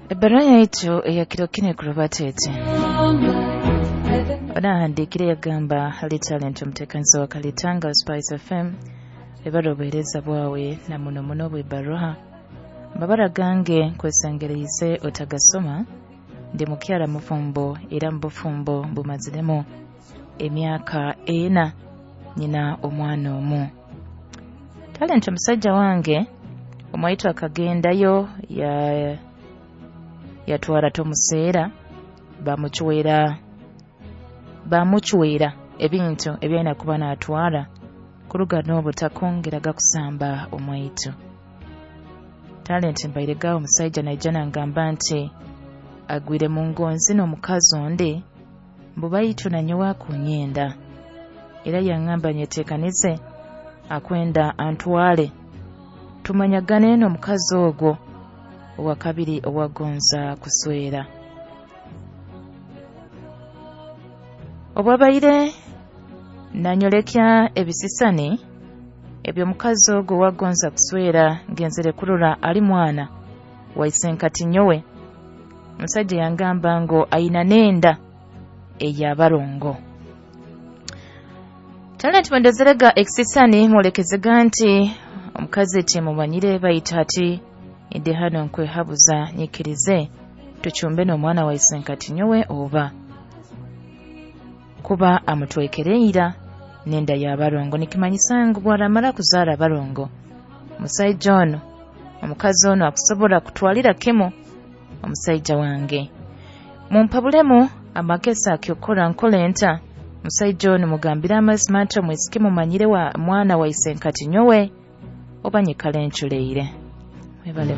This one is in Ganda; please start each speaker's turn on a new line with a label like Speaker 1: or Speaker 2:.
Speaker 1: Ebbaruwa yaitu eyakirokine ku Lubatete banahandikire yagamba ali talent omutekanisi wa Kalitanga Spice FM ebarobereza bwawe na muno bwebbaruwa mbabara gange kwesengereyise otagasoma ndi mukyala mufumbo era mbufumbo mbumaziremu emyaka 4 nyina omwana omu. Talent omusajja wange omwaitu akagendayo yatwala tomuseera bamuchwera ebintu ebyalina kuba naatwala kulugana obutakongera gakusamba omwaitu. Talent mbairega omusajja najja nangamba nti agwire mu ngonzi n'omukazi onde mbubaitu nanyowa ku nyenda era yangamba nyetekanize akwenda antwale tumanyagane n'omukazi ogwo owakabiri owagonza kuswera. Obwabaire nanyolekya ebisisane ebyo mukazi ogwo wagonza kuswera ngenzere kulula ali mwana waisenkati nyowe musajja yangamba ngo aina nenda eyabarongo. Talent bandezerega eksisani mwolekezega nti omukazi temumanyire bayita ati ende hano nkwehabuza nyikirize tuchumbe n'omwana waisenkati nyowe oba kuba amutwekereira nenda yabarongo nikimanyisa ngu bwaramala kuzaala barongo musajja ono omukazi ono akusobola kutwalira kemo omusajja wange mumpabulemu amagesa akyokola nkola enta musajja ono mugambira amazima nti omwesike mumanyire wa mwana waisenkati nyowe oba nyikala enchuleire.